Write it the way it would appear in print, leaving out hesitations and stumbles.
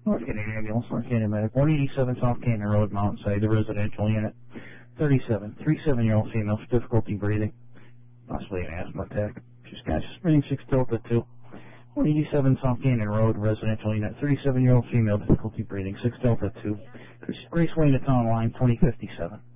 North Canyon Ambulance, North Canyon Medic, 187 South Canyon Road, Mountainside, the residential unit. 37-year-old female, difficulty breathing, possibly an asthma attack. She's got reading 6 Delta 2. 187 South Canyon Road, residential unit. 37-year-old female, difficulty breathing, 6 Delta 2. Grace Wayne to town line, 2057.